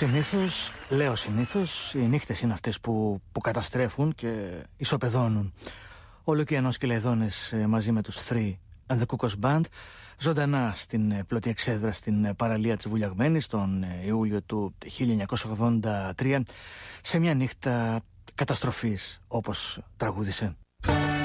Συνήθως, οι νύχτες είναι αυτές που καταστρέφουν και ισοπεδώνουν. Όλο και ενός Κελαιδόνες μαζί με τους Three and the Cuckoos Band, ζωντανά στην Πλωτή Εξέδρα στην παραλία της Βουλιαγμένης τον Ιούλιο του 1983, σε μια νύχτα καταστροφής, όπως τραγούδισε.